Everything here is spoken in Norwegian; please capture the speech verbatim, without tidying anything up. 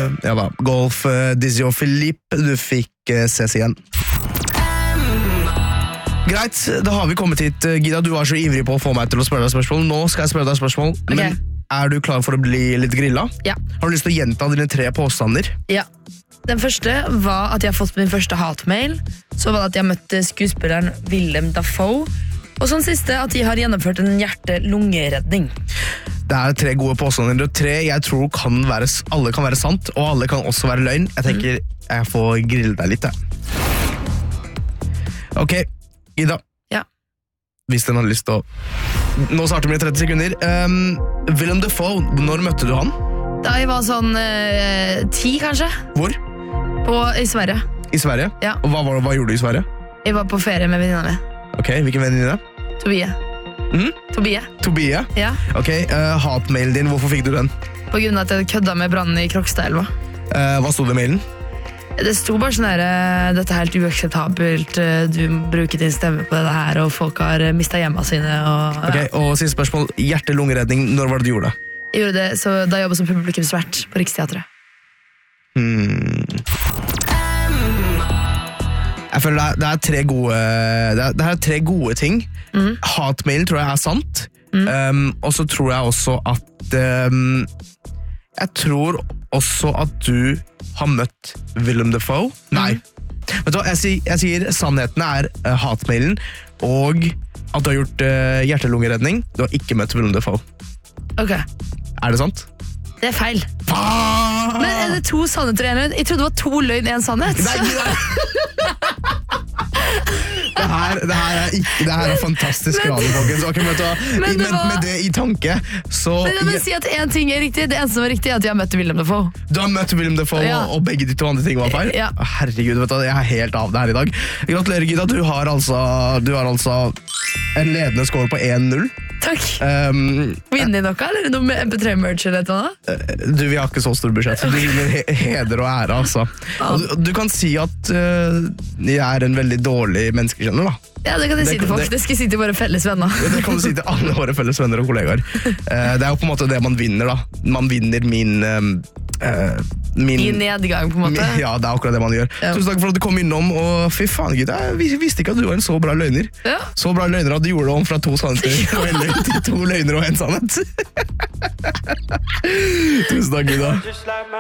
ja da, Golf, uh, Dizzy og Philippe, du fikk uh, ses igjen. Greit, da har vi kommet hit, Gida. Du var så ivrig på å få meg til å spørre deg spørsmål. Nå skal jeg spørre deg spørsmål. Okay. Men er du klar for å bli litt grilla? Ja. Har du lyst til å gjenta dine tre påstander? Ja. Den første var at jeg har fått min første hatmail. Så var det at jeg møtte skuespilleren Willem Dafoe. Og sånn siste at de har gjennomført en hjerte-lungeredning. Det er tre gode påstander, og tre jeg tror kan være, alle kan være sant, og alle kan også være løgn. Jeg tenker jeg får grille deg litt, jeg. Ok, Ida. Ja. Hvis den har lyst til å... Nå starter vi i tretti sekunder. Um, Willem Dafoe, når møtte du han? Da jeg var sånn eh, ti, kanskje. Hvor? På, I Sverige. I Sverige? Ja. Og hva, hva, hva gjorde du i Sverige? Jeg var på ferie med venninna mi. Ok, hvilken venninne? Tobie. Mm? Tobie. Tobie? Ja. Ok, uh, hatmailen din, hvorfor fikk du den? På grunn av at jeg kødda med brannen i Krokstadelva. Uh, hva stod det i mailen? Det sto bare sånn der, dette er helt uakseptabelt, du bruker din stemme på det her, og folk har mistet hjemmene sine. Og, ok, og siste spørsmål, hjerte-lungeredning, når var det du gjorde det? Jeg gjorde det så, da jeg jobbet som publikumsvert på Riksteatret. Hmm. Jeg føler det er, det er tre gode det er, det er tre gode ting. Mm. Hatmailen tror jeg er sant. Mm. Um, og så tror jeg også at um, jeg tror også at du har møtt Willem Dafoe. Mm. Nei. Vet du hva, jeg, sier, jeg sier sannheten er uh, hatmailen, og at du har gjort uh, hjerte-lungeredning. Du har ikke møtt Willem Dafoe. Ok. Er det sant? Det er feil. Ah! Men er det to sannheter og en løgn? Jeg trodde det var to løgn og en sannhet. Nei, nei. Det her, det her er ikke Det her er fantastisk radio, folkens. Okay, med, med, med, med det i tanke så, Men jeg vil si at en ting er riktig. Det eneste som er riktig er at jeg har møtt Willem Dafoe. Du har møtt Willem Dafoe, ja. og, og begge de to andre ting var feil? Ja. Herregud, vet du, jeg er helt av det her i dag. Gratulerer, Gida. Du har altså, du har altså en ledende score på én null. Takk. Um, Vinner de noe, eller noe med M P tre merch eller noe? Du, vi har ikke så stor budsjett, så du vinner he heder og ære, altså. Ja. Og du, du kan si at uh, jeg er en veldig dårlig menneskekjenner, da. Ja, det kan jeg si til folk. Det, det skal jeg si til våre felles venner. Det kan du si til alle våre felles venner og kollegaer. Uh, det er jo på en måte det man vinner, da. Man vinner min... Um, uh, min I nedgang, på en måte. Min, ja, det er akkurat det man gjør. Ja. Tusen takk for at du kom innom, og fy faen, Gita, jeg visste ikke at du var en så bra løgner. Ja. Så bra løgner at du gjorde det om fra to sannheter og en løgn til to løgner og en sannhet. Tusen takk, Gita.